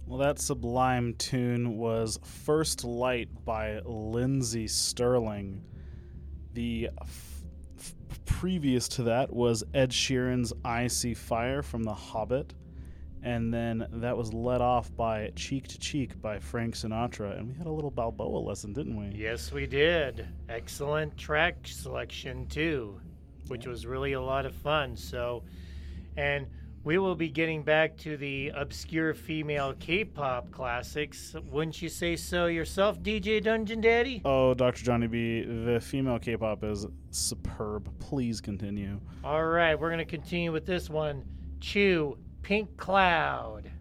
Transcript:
Well, that sublime tune was First Light by Lindsey Sterling. The previous to that was Ed Sheeran's I See Fire from The Hobbit. And then that was led off by Cheek to Cheek by Frank Sinatra. And we had a little Balboa lesson, didn't we? Yes, we did. Excellent track selection, too, which was really a lot of fun. So, and we will be getting back to the obscure female K-pop classics. Wouldn't you say so yourself, DJ Dungeon Daddy? Oh, Dr. Johnny B, the female K-pop is superb. Please continue. All right, we're going to continue with this one. Chew, Pink Cloud.